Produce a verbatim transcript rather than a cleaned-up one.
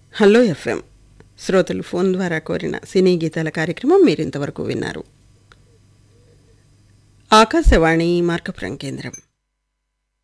Hello FM శ్రోతలు phone ద్వారా కోరిన సినీ గీతాల కార్యక్రమం మీరింతవరకు విన్నారు. ఆకాశవాణి మార్కపురం కేంద్రం.